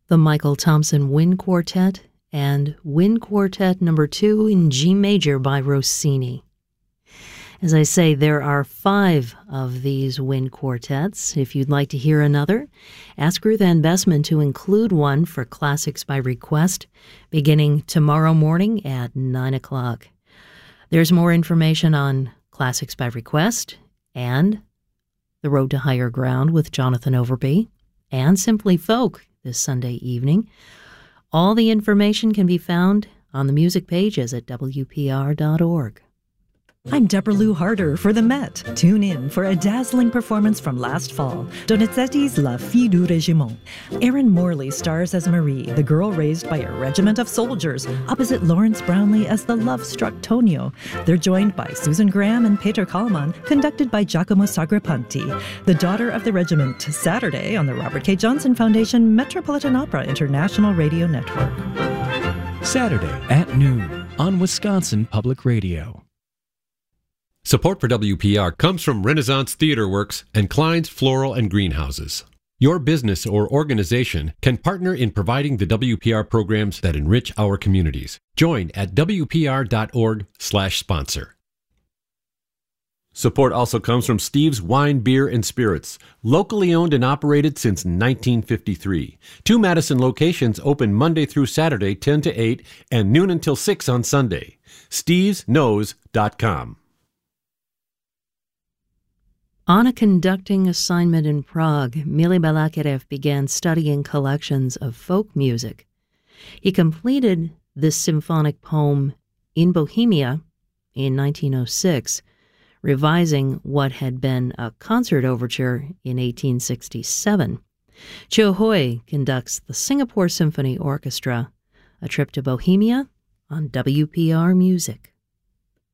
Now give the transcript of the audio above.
the Michael Thompson Wind Quartet and Wind Quartet No. 2 in G major by Rossini. As I say, there are 5 of these wind quartets. If you'd like to hear another, ask Ruth Ann Bessman to include one for Classics by Request, beginning tomorrow morning at 9 o'clock. There's more information on Classics by Request and The Road to Higher Ground with Jonathan Overby and Simply Folk this Sunday evening. All the information can be found on the music pages at WPR.org. I'm Deborah Lou Harder for the Met. Tune in for a dazzling performance from last fall, Donizetti's La Fille du Régiment. Erin Morley stars as Marie, the girl raised by a regiment of soldiers, opposite Lawrence Brownlee as the love-struck Tonio. They're joined by Susan Graham and Peter Kallman, conducted by Giacomo Sagrapanti. The Daughter of the Regiment, Saturday on the Robert K. Johnson Foundation Metropolitan Opera International Radio Network. Saturday at noon on Wisconsin Public Radio. Support for WPR comes from Renaissance Theater Works and Klein's Floral and Greenhouses. Your business or organization can partner in providing the WPR programs that enrich our communities. Join at WPR.org/sponsor. Support also comes from Steve's Wine, Beer, and Spirits, locally owned and operated since 1953. 2 Madison locations open Monday through Saturday 10 to 8 and noon until 6 on Sunday. stevesknows.com. On a conducting assignment in Prague, Mili Balakirev began studying collections of folk music. He completed this symphonic poem in Bohemia in 1906, revising what had been a concert overture in 1867. Chiu Hui conducts the Singapore Symphony Orchestra, a trip to Bohemia on WPR Music.